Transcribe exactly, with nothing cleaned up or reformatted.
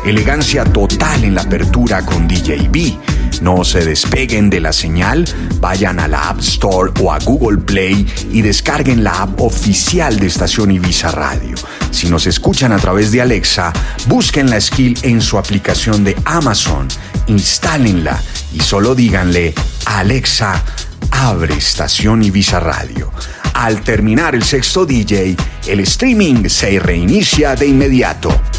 Elegancia total en la apertura con D J B. No se despeguen de la señal, vayan a la App Store o a Google Play y descarguen la app oficial de Estación Ibiza Radio. Si nos escuchan a través de Alexa, busquen la skill en su aplicación de Amazon, instálenla y solo díganle: Alexa, abre Estación Ibiza Radio. Al terminar el sexto D J, el streaming se reinicia de inmediato.